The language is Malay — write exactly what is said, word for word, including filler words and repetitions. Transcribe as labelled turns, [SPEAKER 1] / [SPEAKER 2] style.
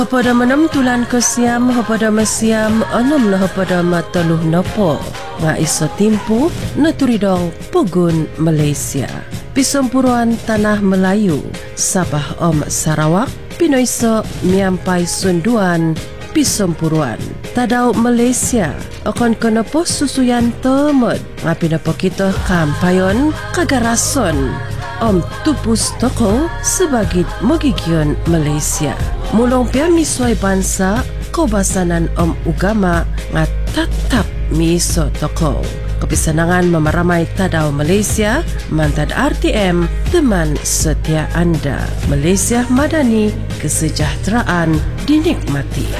[SPEAKER 1] Pada menem tulan ke siam, pada mesiam, enam nah pada mataluh nopo. Nga iso timpu, naturidong Pugun Malaysia. Pisempuruan Tanah Melayu, Sabah Om Sarawak, Pinoiso Miampai Sunduan, Pisempuruan. Tadau Malaysia, akan kena pos susuyan temud. Nga pinapo kita kampayon, kagarason. Om Tupus Toko sebagai Mogigion Malaysia. Mulong pia misway bansa, kaubasanan Om Ugama nga tatap miso toko. Kepisanangan memaramai tadau Malaysia, mantad R T M, teman setia anda. Malaysia Madani, kesejahteraan dinikmati.